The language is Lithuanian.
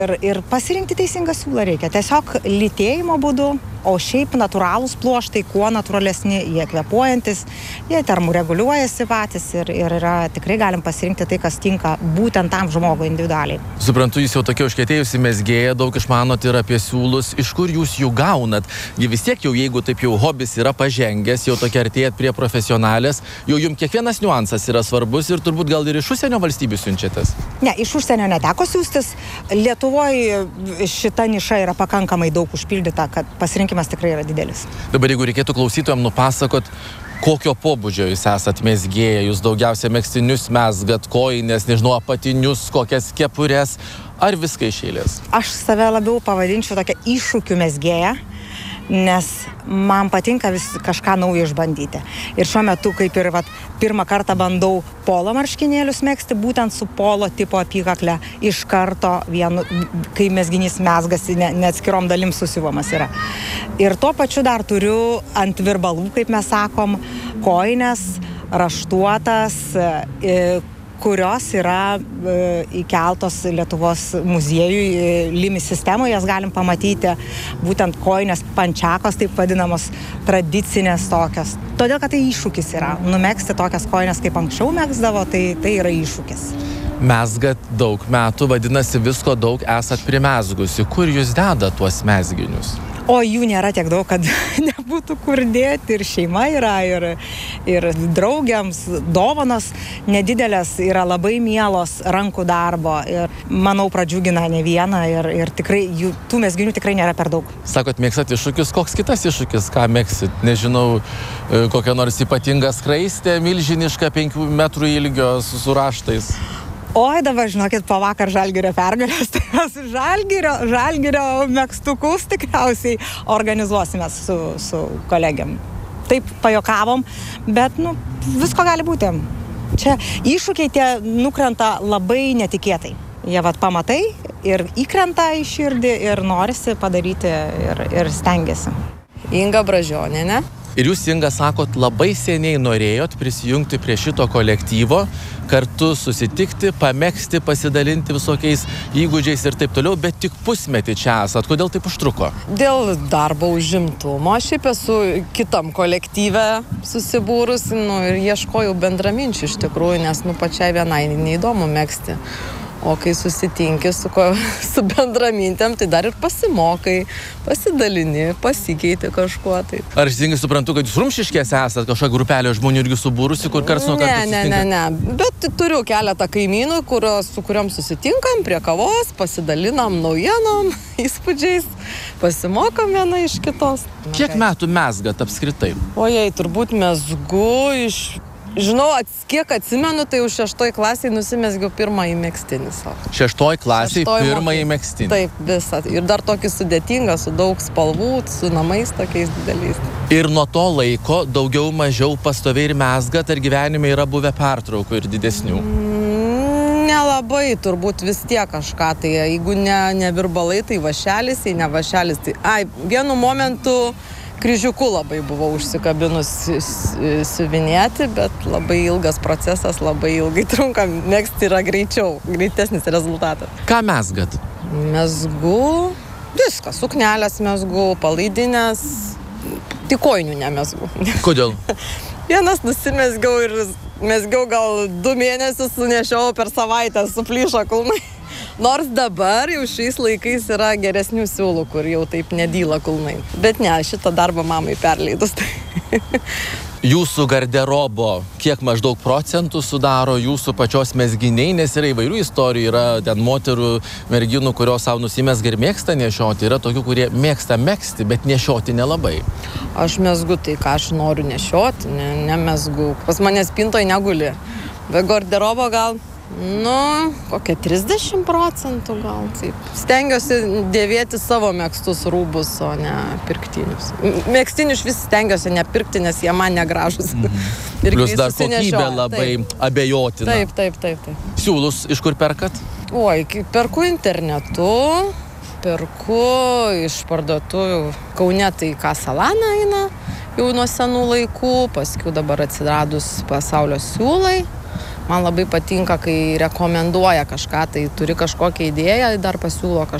Ir pasirinkti teisingą siūlą reikia. Tiesiog lytėjimo būdu, o šiaip natūralūs pluoštai, kuo natūralesni, jie kvėpuojantis, jie termoreguliuojasi patys ir yra, tikrai galim pasirinkti tai, kas tinka būtent tam žmogui individualiai. Suprantu, jūs jau tokia užkietėjusi mezgėja, daug išmanot ir apie siūlus. Iš kur jūs jų gaunat? Ji vis tiek jau, jeigu taip jau hobis yra pažengęs, jau tokia artėjat prie profesionalės, jau jums kiekvienas niuansas yra svarbus ir turbūt gal ir iš užsienio valstybių siunčiatės? Ne, iš užsienio neteko siųstis. Lietuvoje šita niša yra pakankamai daug užpildyta, kad pasirinkimas tikrai yra didelis. Dabar jeigu reikėtų klausytojams nupasakot, kokio pobūdžio jūs esat mezgėja, jūs daugiausia megztinius mezgat, kojines, nežinau, apatinius, kokias kepures, ar viską iš eilės? Aš save labiau pavadinčiau tokią iššūkių mezgėją, nes man patinka vis kažką naujo išbandyti. Ir šiuo metu, kaip ir pirmą kartą bandau polo marškinėlius megzti, būtent su polo tipo apykakle, iš karto vienu, kai mezginys mezgasi, neatskirom dalim susiuvomas yra. Ir tuo pačiu dar turiu ant virbalų, kaip mes sakom, kojines, raštuotas, kurios yra įkeltos Lietuvos muziejui Limi sistemoje, jas galim pamatyti, būtent kojinės pančiakos, taip vadinamos tradicinės tokios. Todėl, kad tai iššūkis yra. Numegzti tokias kojinės, kaip anksčiau megzdavo, tai yra iššūkis. Mezgat daug metų, vadinasi, visko daug esat primezgusi. Kur jūs deda tuos mezginius? O jų nėra tiek daug, kad nebūtų kur dėti. Ir šeima yra, ir draugiams dovanos nedidelės yra labai mielos rankų darbo. Ir manau, pradžiugina ne vieną ir tikrai tų mezginių tikrai nėra per daug. Sakot, mėgstat iššūkius. Koks kitas iššūkis, ką mėgsit? Nežinau, kokia nors ypatinga skraistė, milžiniška 5 metrų ilgio su raštais. Oi, dabar žinokit, po vakar Žalgirio pergalės, tai mes Žalgirio megztukus tikriausiai organizuosime su kolegiam. Taip pajuokavom, bet visko gali būti. Čia iššūkiai tie nukrenta labai netikėtai. Jie pamatai ir įkrenta į širdį ir norisi padaryti ir stengiasi. Inga Bražionienė. Ir jūs, Inga, sakot, labai seniai norėjot prisijungti prie šito kolektyvo, kartu susitikti, pamegzti, pasidalinti visokiais įgūdžiais ir taip toliau, bet tik pusmetį čia esat. Kodėl taip užtruko? Dėl darbo užimtumo. Šiaip esu kitam kolektyve susibūrus ir ieškojau bendraminčių iš tikrųjų, nes pačiai vienai neįdomu megzti. O kai susitinki su bendramintėm, tai dar ir pasimokai, pasidalini, pasikeiti kažkuo. Tai. Ar aš teisingai suprantu, kad jūs Rumšiškėse esat kažkokią grupelę žmonių irgi subūrusi, kur karts nuo karto susitinka? Ne. Bet turiu keletą kaimynų, su kuriuom susitinkam prie kavos, pasidalinam naujienom, įspūdžiais, pasimokam viena iš kitos. Kiek metų mezgat apskritai? Ojei, turbūt mezgu iš... Žinau, kiek atsimenu, tai jau 6 klasiai nusimezgiau pirmąjį megztinį savo. 6 klasiai pirmąjį megztinį? Taip, visą. Ir dar tokį sudėtingą, su daug spalvų, su namais tokiais dideliais. Ir nuo to laiko daugiau mažiau pastoviai ir mezgat, ar gyvenime yra buvę pertraukų ir didesnių? Nelabai, turbūt vis tiek kažką. Tai jeigu ne virbalai, tai vašelis, jei ne vašelis, tai... Vienu momentu... Kryžiuku labai buvau užsikabinus siuvinėti, bet labai ilgas procesas, labai ilgai trunka. Megzti yra greitesnis rezultatas. Ką mezgat? Mezgu viską. Suknelės mezgu, palaidinės, tik kojinių nemezgu. Kodėl? Vienas nusimezgiau ir mezgiau gal 2 mėnesius, sunešiau per savaitę, suplyšo kulnai. Nors dabar jau šiais laikais yra geresnių siūlų, kur jau taip nedyla kulnai. Bet ne, šitą darbą mamai perleidus. Jūsų garderobo, kiek maždaug procentų sudaro jūsų pačios mezginiai, nes yra įvairių istorijų, yra ten moterų, merginų, kurios savo nusimezga ir mėgsta nešioti, yra tokių, kurie mėgsta megzti, bet nešioti nelabai. Aš mezgu tai, ką aš noriu nešioti, nemezgu. Pas mane spintoje neguli. Be garderobo gal... kokie 30% gal taip. Stengiuosi dėvėti savo megztus rūbus, o ne pirktinius. Megztinius vis stengiuosi nepirkti, nes jie man negražus. Plius dar kokybė labai abejotina. Taip. Siūlus iš kur perkat? Oi, perku internetu, perku iš parduotuvių. Kaune tai Kasalana eina jau nuo senų laikų, paskui dabar atsiradus Pasaulio siūlai. Man labai patinka, kai rekomenduoja kažką, tai turi kažkokią idėją, dar pasiūlo kažką.